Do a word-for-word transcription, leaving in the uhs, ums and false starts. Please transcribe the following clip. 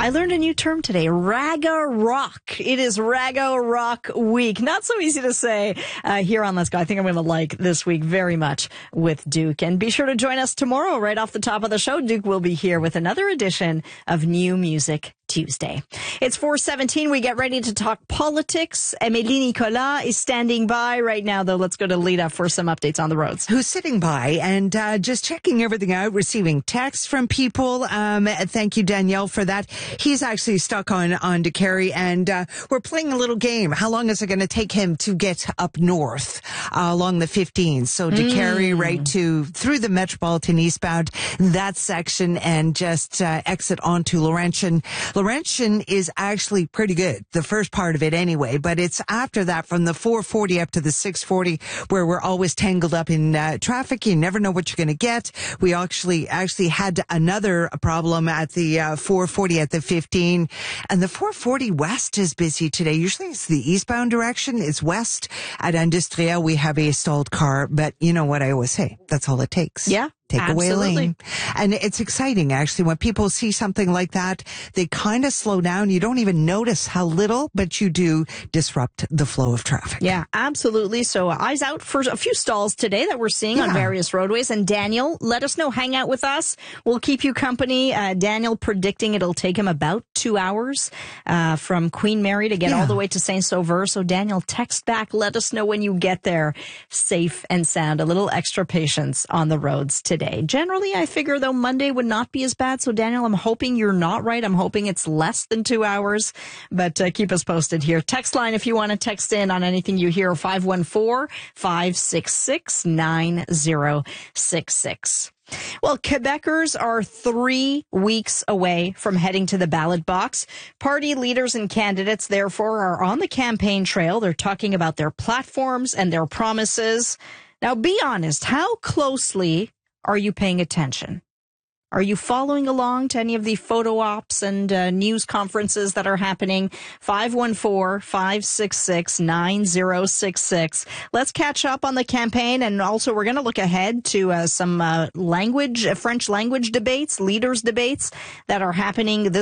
I learned a new term today, Raga Rock. It is Raga Rock Week. Not so easy to say uh, here on Let's Go. I think I'm going to like this week very much with Duke. And be sure to join us tomorrow right off the top of the show. Duke will be here with another edition of New Music Tuesday. It's four seventeen. We get ready to talk politics. Amélie Nicolas is standing by right now, though. Let's go to Lita for some updates on the roads. Who's sitting by and uh, just checking everything out, receiving texts from people. Um, thank you, Danielle, for that. He's actually stuck on, on DeCarry, and uh, we're playing a little game. How long is it going to take him to get up north uh, along the fifteen? So DeCarry mm. right to through the Metropolitan eastbound, that section, and just uh, exit onto Laurentian. Laurentian is actually pretty good, the first part of it anyway, but it's after that from the four forty up to the six forty where we're always tangled up in uh, traffic. You never know what you're going to get. We actually actually had another problem at the uh, four forty at the fifteen, and the four forty west is busy today. Usually it's the eastbound direction. It's west. At Industriel, we have a stalled car, but you know what I always say, that's all it takes. Yeah. Take Absolutely. away a lane. And it's exciting, actually. When people see something like that, they kind of slow down. You don't even notice how little, but you do disrupt the flow of traffic. Yeah, absolutely. So eyes out for a few stalls today that we're seeing yeah. on various roadways. And Daniel, let us know. Hang out with us. We'll keep you company. Uh, Daniel predicting it'll take him about two hours uh, from Queen Mary to get yeah. all the way to Saint Sauveur. So Daniel, text back. Let us know when you get there safe and sound. A little extra patience on the roads today. Today. Generally, I figure, though, Monday would not be as bad. So, Daniel, I'm hoping you're not right. I'm hoping it's less than two hours. But uh, keep us posted here. Text line if you want to text in on anything you hear, five one four, five six six, nine zero six six. Well, Quebecers are three weeks away from heading to the ballot box. Party leaders and candidates, therefore, are on the campaign trail. They're talking about their platforms and their promises. Now, be honest, how closely are you paying attention? Are you following along to any of the photo ops and uh, news conferences that are happening? five one four, five six six, nine zero six six. Let's catch up on the campaign. And also, we're going to look ahead to uh, some uh, language, uh, French language debates, leaders debates that are happening this